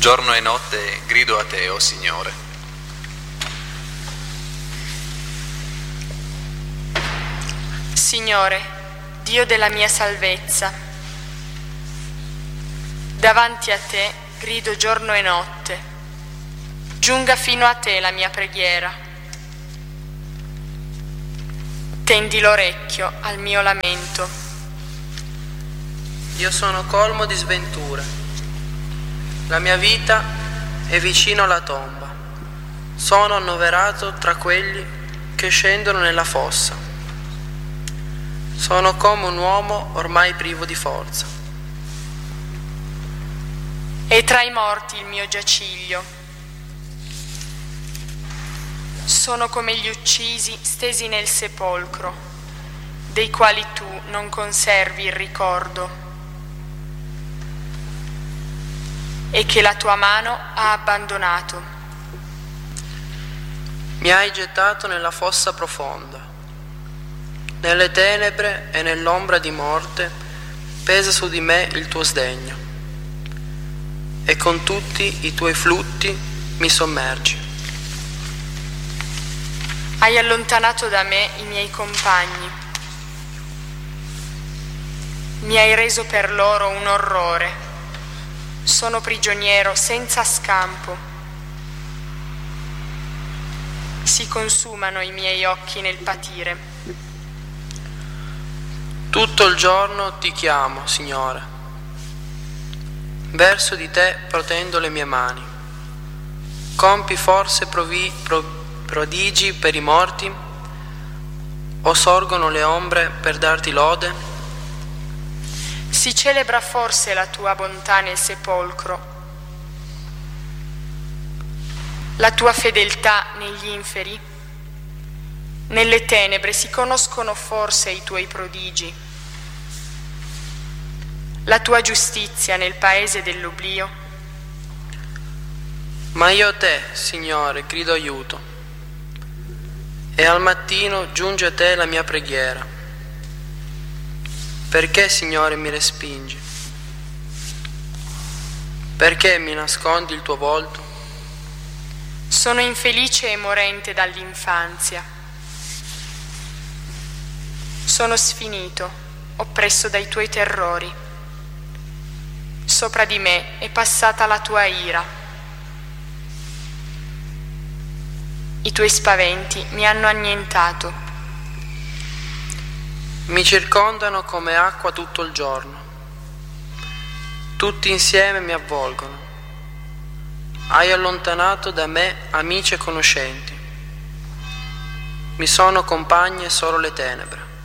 Giorno e notte grido a te, o Signore. Signore, Dio della mia salvezza, davanti a te grido giorno e notte. Giunga fino a te la mia preghiera. Tendi l'orecchio al mio lamento. Io sono colmo di sventure. La mia vita è vicino alla tomba. Sono annoverato tra quelli che scendono nella fossa. Sono come un uomo ormai privo di forza. E tra i morti il mio giaciglio. Sono come gli uccisi stesi nel sepolcro, dei quali tu non conservi il ricordo e che la tua mano ha abbandonato. Mi hai gettato nella fossa profonda. Nelle tenebre e nell'ombra di morte pesa su di me il tuo sdegno e con tutti i tuoi flutti mi sommergi. Hai allontanato da me i miei compagni. Mi hai reso per loro un orrore. Sono prigioniero senza scampo. Si consumano i miei occhi nel patire. Tutto il giorno ti chiamo, Signore. Verso di te protendo le mie mani. Compi forse prodigi per i morti? O sorgono le ombre per darti lode? Si celebra forse la tua bontà nel sepolcro, la tua fedeltà negli inferi? Nelle tenebre si conoscono forse i tuoi prodigi, la tua giustizia nel paese dell'oblio? Ma io a te, Signore, grido aiuto, e al mattino giunge a te la mia preghiera. Perché, Signore, mi respingi? Perché mi nascondi il tuo volto? Sono infelice e morente dall'infanzia. Sono sfinito, oppresso dai tuoi terrori. Sopra di me è passata la tua ira. I tuoi spaventi mi hanno annientato. Mi circondano come acqua tutto il giorno. Tutti insieme mi avvolgono. Hai allontanato da me amici e conoscenti. Mi sono compagne solo le tenebre.